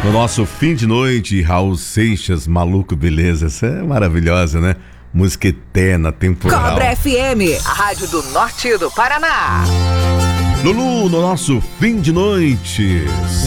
No nosso fim de noite, Raul Seixas, Maluco Beleza. Essa é maravilhosa, né? Música eterna, temporal. Cobra FM, a rádio do norte do Paraná. Lulu, no nosso fim de noite,